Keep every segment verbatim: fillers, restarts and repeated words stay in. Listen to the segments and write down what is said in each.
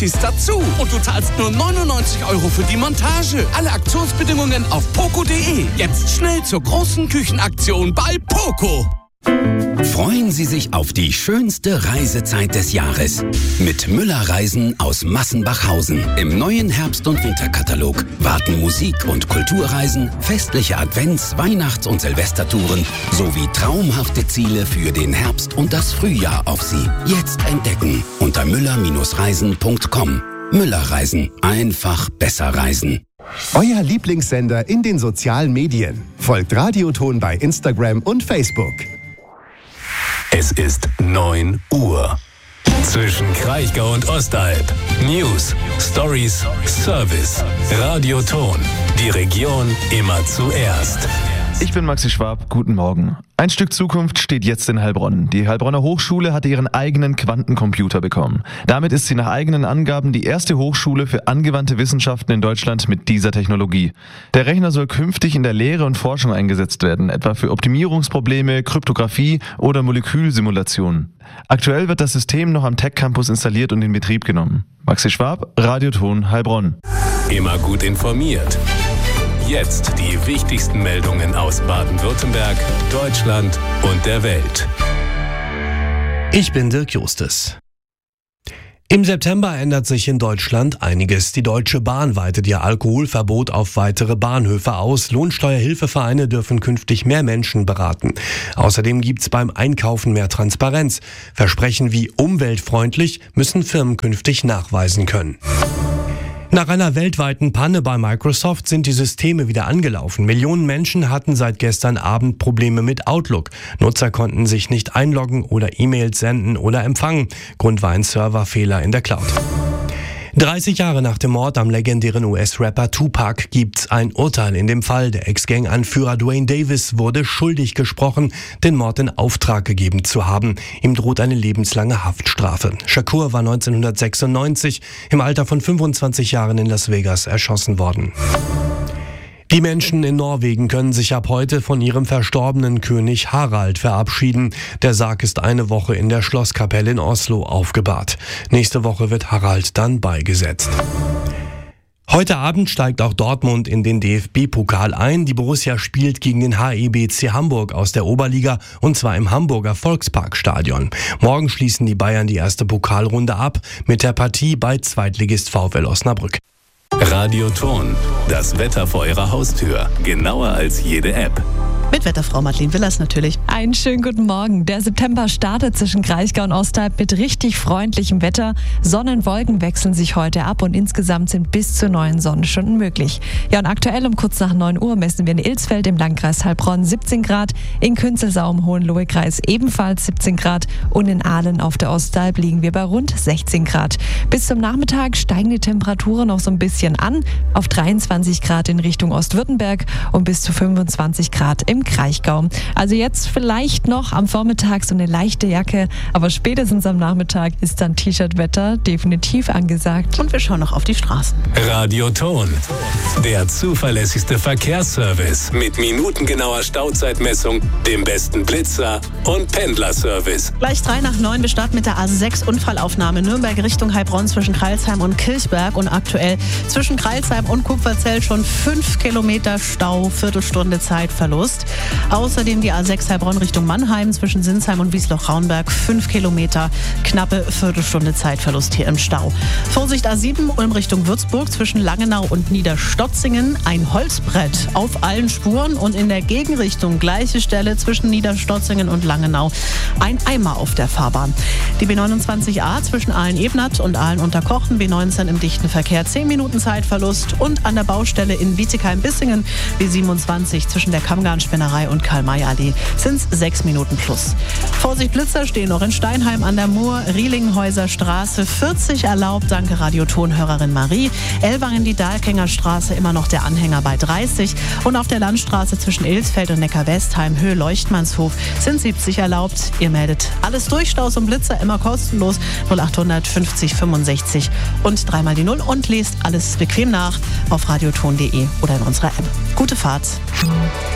ist dazu. Und du zahlst nur neunundneunzig Euro für die Montage. Alle Aktionsbedingungen auf poco punkt de. Jetzt schnell zur großen Küchenaktion bei Poco. Freuen Sie sich auf die schönste Reisezeit des Jahres. Mit Müller-Reisen aus Massenbachhausen. Im neuen Herbst- und Winterkatalog warten Musik- und Kulturreisen, festliche Advents-, Weihnachts- und Silvestertouren sowie traumhafte Ziele für den Herbst und das Frühjahr auf Sie. Jetzt entdecken unter müller Reisen punkt com. Müller-Reisen. Einfach besser reisen. Euer Lieblingssender in den sozialen Medien. Folgt Radioton bei Instagram und Facebook. Es ist neun Uhr. Zwischen Kraichgau und Ostalb. News, Stories, Service. Radioton. Die Region immer zuerst. Ich bin Maxi Schwab, guten Morgen. Ein Stück Zukunft steht jetzt in Heilbronn. Die Heilbronner Hochschule hatte ihren eigenen Quantencomputer bekommen. Damit ist sie nach eigenen Angaben die erste Hochschule für angewandte Wissenschaften in Deutschland mit dieser Technologie. Der Rechner soll künftig in der Lehre und Forschung eingesetzt werden, etwa für Optimierungsprobleme, Kryptographie oder Molekülsimulationen. Aktuell wird das System noch am Tech Campus installiert und in Betrieb genommen. Maxi Schwab, Radioton Heilbronn. Immer gut informiert. Jetzt die wichtigsten Meldungen aus Baden-Württemberg, Deutschland und der Welt. Ich bin Dirk Justus. Im September ändert sich in Deutschland einiges. Die Deutsche Bahn weitet ihr Alkoholverbot auf weitere Bahnhöfe aus. Lohnsteuerhilfevereine dürfen künftig mehr Menschen beraten. Außerdem gibt's beim Einkaufen mehr Transparenz. Versprechen wie umweltfreundlich müssen Firmen künftig nachweisen können. Nach einer weltweiten Panne bei Microsoft sind die Systeme wieder angelaufen. Millionen Menschen hatten seit gestern Abend Probleme mit Outlook. Nutzer konnten sich nicht einloggen oder E-Mails senden oder empfangen. Grund war ein Serverfehler in der Cloud. dreißig Jahre nach dem Mord am legendären U S-Rapper Tupac gibt's ein Urteil in dem Fall. Der Ex-Gang-Anführer Dwayne Davis wurde schuldig gesprochen, den Mord in Auftrag gegeben zu haben. Ihm droht eine lebenslange Haftstrafe. Shakur war neunzehnhundertsechsundneunzig im Alter von fünfundzwanzig Jahren in Las Vegas erschossen worden. Die Menschen in Norwegen können sich ab heute von ihrem verstorbenen König Harald verabschieden. Der Sarg ist eine Woche in der Schlosskapelle in Oslo aufgebahrt. Nächste Woche wird Harald dann beigesetzt. Heute Abend steigt auch Dortmund in den D F B-Pokal ein. Die Borussia spielt gegen den H E B C Hamburg aus der Oberliga und zwar im Hamburger Volksparkstadion. Morgen schließen die Bayern die erste Pokalrunde ab mit der Partie bei Zweitligist VfL Osnabrück. Radioton, das Wetter vor Ihrer Haustür, genauer als jede App. Mit Wetterfrau Madeleine Willers natürlich. Einen schönen guten Morgen. Der September startet zwischen Kraichgau und Ostalb mit richtig freundlichem Wetter. Sonnenwolken wechseln sich heute ab und insgesamt sind bis zu neun Sonnenstunden möglich. Ja, und aktuell um kurz nach neun Uhr messen wir in Ilsfeld im Landkreis Heilbronn siebzehn Grad, in Künzelsau im Hohenlohe-Kreis ebenfalls siebzehn Grad und in Ahlen auf der Ostalb liegen wir bei rund sechzehn Grad. Bis zum Nachmittag steigen die Temperaturen noch so ein bisschen an, auf dreiundzwanzig Grad in Richtung Ostwürttemberg und bis zu fünfundzwanzig Grad im Kraichgau. Also jetzt vielleicht noch am Vormittag so eine leichte Jacke, aber spätestens am Nachmittag ist dann T-Shirt-Wetter definitiv angesagt. Und wir schauen noch auf die Straßen. Radioton, der zuverlässigste Verkehrsservice mit minutengenauer Stauzeitmessung, dem besten Blitzer und Pendlerservice. Gleich drei nach neun, wir starten mit der A sechs Unfallaufnahme Nürnberg Richtung Heilbronn zwischen Crailsheim und Kilchberg und aktuell zwischen Crailsheim und Kupferzell schon fünf Kilometer Stau, Viertelstunde Zeitverlust. Außerdem die A sechs Heilbronn Richtung Mannheim zwischen Sinsheim und Wiesloch-Raunberg. Fünf Kilometer, knappe Viertelstunde Zeitverlust hier im Stau. Vorsicht A sieben Ulm Richtung Würzburg zwischen Langenau und Niederstotzingen. Ein Holzbrett auf allen Spuren und in der Gegenrichtung gleiche Stelle zwischen Niederstotzingen und Langenau. Ein Eimer auf der Fahrbahn. Die B neunundzwanzig A zwischen Aalen-Ebnat und Aalen-Unterkochen. B neunzehn im dichten Verkehr zehn Minuten Zeitverlust. Und an der Baustelle in Bietigheim-Bissingen B siebenundzwanzig zwischen der Kammgarnspinnerei und Karl-May-Allee sind es sechs Minuten plus. Vorsicht, Blitzer stehen noch in Steinheim an der Mur, Rielinghäuser Straße, vierzig erlaubt, danke Radiotonhörerin Marie. Elwangen die Dahlkänger Straße, immer noch der Anhänger bei dreißig. Und auf der Landstraße zwischen Ilsfeld und Neckar-Westheim, Höhe Leuchtmannshof, sind siebzig erlaubt. Ihr meldet alles durch, Staus und Blitzer, immer kostenlos, null achthundert fünfzig fünfundsechzig und dreimal die Null und lest alles bequem nach auf radioton punkt de oder in unserer App. Gute Fahrt.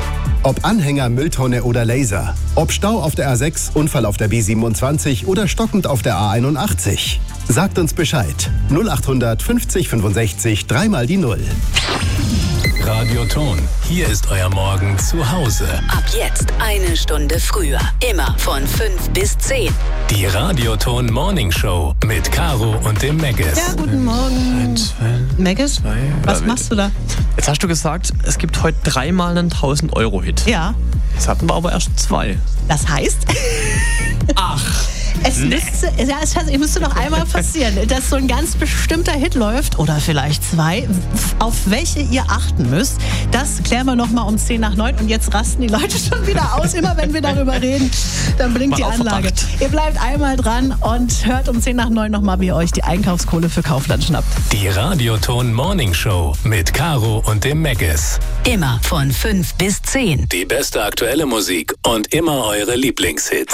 Ob Anhänger, Mülltonne oder Laser. Ob Stau auf der A sechs, Unfall auf der B siebenundzwanzig oder stockend auf der A einundachtzig. Sagt uns Bescheid. null achthundert fünfzig fünfundsechzig, dreimal die Null. Radioton. Hier ist euer Morgen zu Hause. Ab jetzt eine Stunde früher. Immer von fünf bis zehn. Die Radioton Morning Show mit Caro und dem Megges. Ja, guten Morgen. Megges, was machst du da? Jetzt hast du gesagt, es gibt heute dreimal einen tausend-Euro-Hit. Ja. Jetzt hatten wir aber erst zwei. Das heißt? Ach. Es müsste, ja, es müsste noch einmal passieren, dass so ein ganz bestimmter Hit läuft oder vielleicht zwei, auf welche ihr achten müsst. Das klären wir nochmal um zehn nach neun und jetzt rasten die Leute schon wieder aus. Immer wenn wir darüber reden, dann blinkt Mal die Anlage. Ihr bleibt einmal dran und hört um zehn nach neun nochmal, wie ihr euch die Einkaufskohle für Kaufland schnappt. Die Radioton Morning Show mit Caro und dem Megges. Immer von fünf bis zehn. Die beste aktuelle Musik und immer eure Lieblingshits.